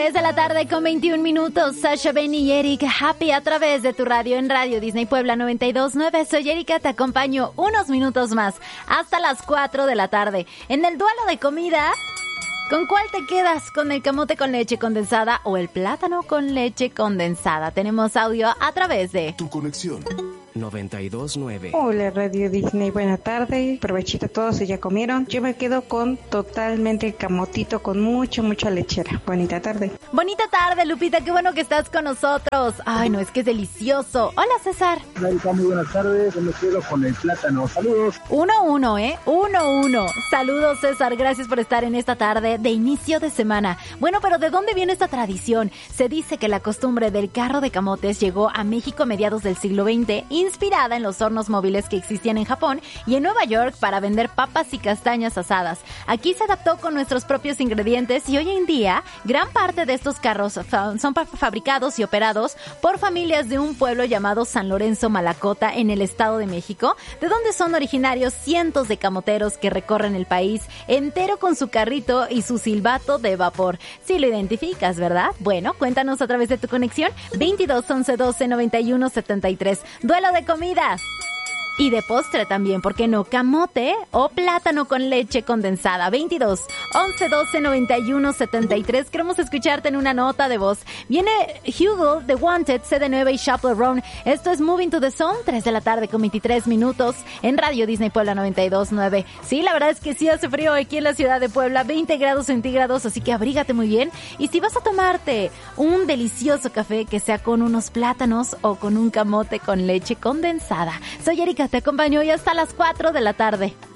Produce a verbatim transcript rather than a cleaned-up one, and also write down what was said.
tres de la tarde con veintiún minutos. Sasha, Benny y Eric Happy a través de tu radio en Radio Disney Puebla noventa y dos punto nueve. Soy Erika, te acompaño unos minutos más hasta las cuatro de la tarde. En el duelo de comida, ¿con cuál te quedas? ¿Con el camote con leche condensada o el plátano con leche condensada? Tenemos audio a través de Tu Conexión noventa y dos punto nueve. Hola Radio Disney, buena tarde, provechito a todos si ya comieron. Yo me quedo con totalmente el camotito con mucha, mucha lechera. Bonita tarde. Bonita tarde, Lupita, qué bueno que estás con nosotros. Ay, no, es que es delicioso. Hola, César. Hola, muy buenas tardes, yo me quedo con el plátano. Saludos. Uno, uno, ¿eh? Uno, uno. Saludos, César, gracias por estar en esta tarde de inicio de semana. Bueno, pero ¿de dónde viene esta tradición? Se dice que la costumbre del carro de camotes llegó a México a mediados del siglo veinte, inspirada en los hornos móviles que existían en Japón y en Nueva York para vender papas y castañas asadas. Aquí se adaptó con nuestros propios ingredientes y hoy en día gran parte de estos carros fa- son pa- fabricados y operados por familias de un pueblo llamado San Lorenzo Malacota en el Estado de México, de donde son originarios cientos de camoteros que recorren el país entero con su carrito y su silbato de vapor. Si lo identificas, ¿verdad? Bueno, cuéntanos a través de tu conexión veintidós once doce noventa y uno setenta y tres. Duelo de comida. Y de postre también, ¿por qué no? Camote o plátano con leche condensada. veintidós once doce noventa y uno setenta y tres. Queremos escucharte en una nota de voz. Viene Hugo, The Wanted, C D nueve y Chaperone. Esto es Moving to the Zone, tres de la tarde con veintitrés minutos en Radio Disney Puebla noventa y dos punto nueve. Sí, la verdad es que sí hace frío aquí en la ciudad de Puebla, veinte grados centígrados, así que abrígate muy bien. Y si vas a tomarte un delicioso café, que sea con unos plátanos o con un camote con leche condensada. Soy Erika, te acompaño hoy hasta las cuatro de la tarde.